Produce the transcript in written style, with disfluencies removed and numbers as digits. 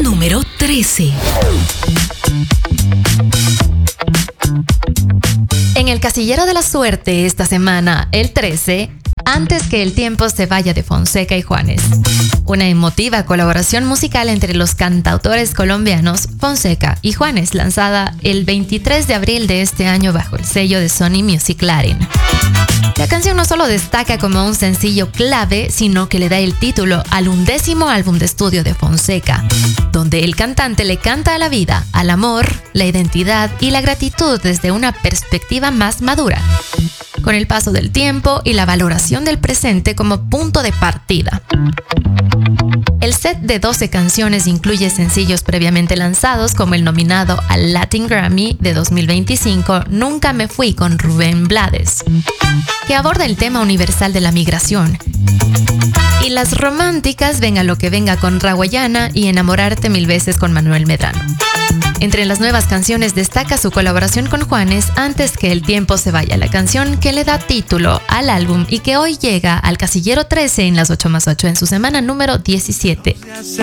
número 13. En el casillero de la suerte esta semana, el 13, Antes que el tiempo se vaya, de Fonseca y Juanes. Una emotiva colaboración musical entre los cantautores colombianos Fonseca y Juanes, lanzada el 23 de abril de este año bajo el sello de Sony Music Latin. La canción no solo destaca como un sencillo clave, sino que le da el título al 11º álbum de estudio de Fonseca, donde el cantante le canta a la vida, al amor, la identidad y la gratitud desde una perspectiva más madura, con el paso del tiempo y la valoración del presente como punto de partida. El set de 12 canciones incluye sencillos previamente lanzados como el nominado al Latin Grammy de 2025 Nunca me fui con Rubén Blades, que aborda el tema universal de la migración, y las románticas Venga lo que venga con Rawayana y Enamorarte mil veces con Manuel Medrano. Entre las nuevas canciones destaca su colaboración con Juanes, Antes que el tiempo se vaya, la canción que le da título al álbum y que hoy llega al casillero 13 en las 8+8 en su semana número 17.